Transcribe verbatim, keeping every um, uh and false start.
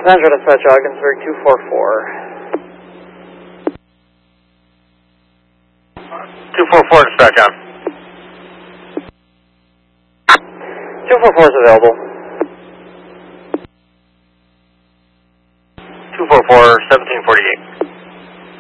Sandra Dispatch, Ogdensburg two four four. two four four Dispatch, on. two four four is available. two four four, seventeen forty-eight.